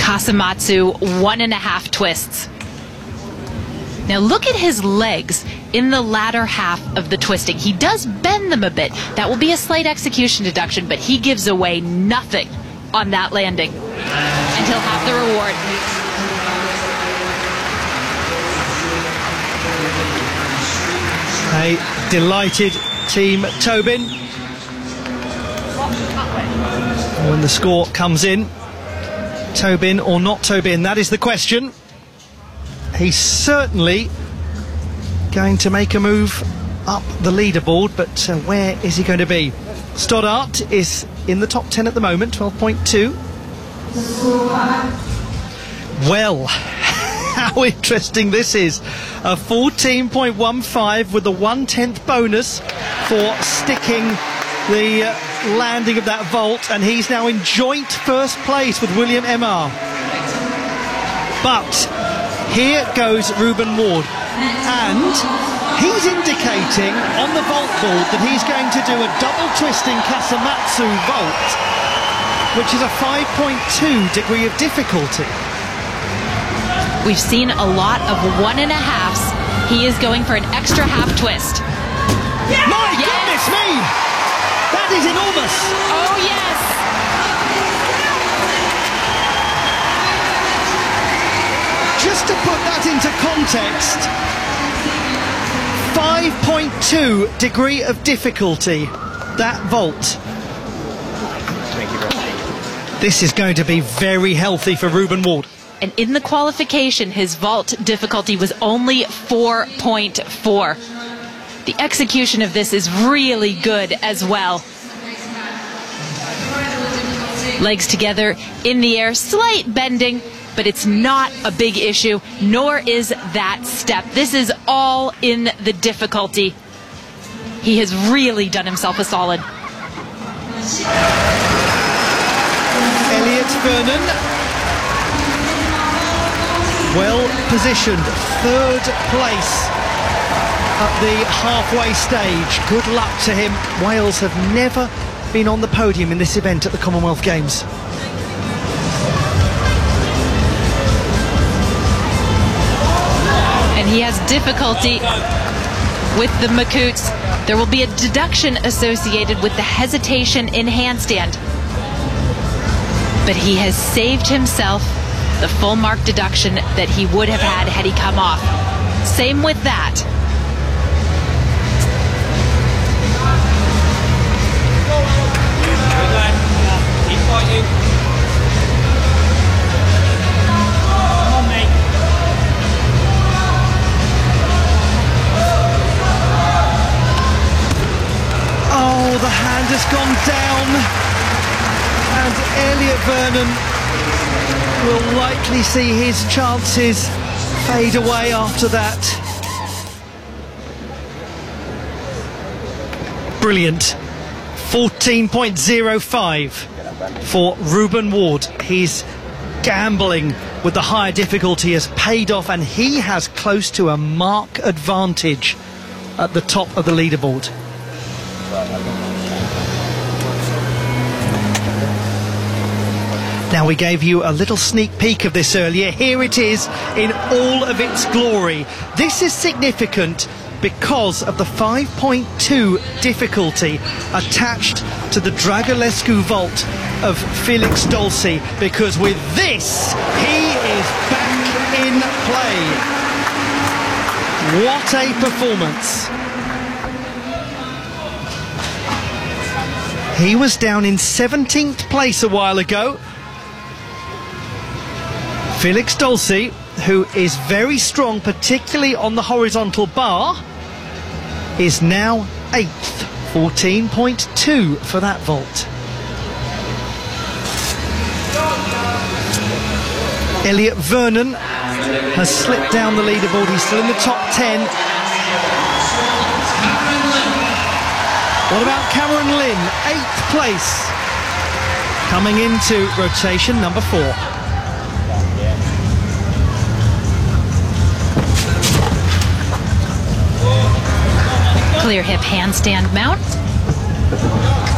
Kasamatsu, 1.5 twists. Now look at his legs in the latter half of the twisting. He does bend them a bit. That will be a slight execution deduction, but he gives away nothing on that landing. And he'll have the reward. A delighted Team Tobin. When the score comes in, Tobin or not Tobin, that is the question. He's certainly going to make a move up the leaderboard, but where is he going to be? Stoddart is in the top 10 at the moment, 12.2. Well, how interesting this is. A 14.15 with the 1/10 bonus for sticking the landing of that vault, and he's now in joint first place with William Emar. But here goes Ruben Ward, and he's indicating on the vault board that he's going to do a double twisting Kasamatsu vault, which is a 5.2 degree of difficulty. We've seen a lot of 1.5s. He is going for an extra half twist. My goodness me! That is enormous! Oh yes! Just to put that into context, 5.2 degree of difficulty, that vault. This is going to be very healthy for Ruben Ward. And in the qualification, his vault difficulty was only 4.4. The execution of this is really good as well. Legs together in the air, slight bending, but it's not a big issue, nor is that step. This is all in the difficulty. He has really done himself a solid. Elliot Vernon, well positioned, third place at the halfway stage. Good luck to him. Wales have never been on the podium in this event at the Commonwealth Games. And he has difficulty with the Makutes. There will be a deduction associated with the hesitation in handstand. But he has saved himself the full mark deduction that he would have had he come off. Same with that. Oh, the hand has gone down, and Elliot Vernon will likely see his chances fade away after that. Brilliant. 14.05 for Ruben Ward. He's gambling with the higher difficulty has paid off, and he has close to a mark advantage at the top of the leaderboard. Now, we gave you a little sneak peek of this earlier. Here it is in all of its glory. This is significant because of the 5.2 difficulty attached to the Dragulescu vault of Felix Dolci, because with this, he is back in play. What a performance. He was down in 17th place a while ago. Felix Dolci, who is very strong, particularly on the horizontal bar, is now 8th, 14.2 for that vault. Elliot Vernon has slipped down the leaderboard. He's still in the top 10. What about Cameron Lynn? 8th place. Coming into rotation number 4. Clear hip handstand mount.